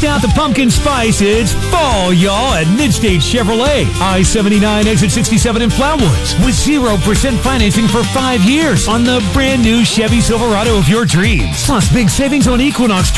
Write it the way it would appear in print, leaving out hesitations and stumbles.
out the pumpkin spice. It's fall, y'all, at Midstate Chevrolet. I-79 exit 67 in Flowood with 0% financing for 5 years on the brand new Chevy Silverado of your dreams. Plus big savings on Equinox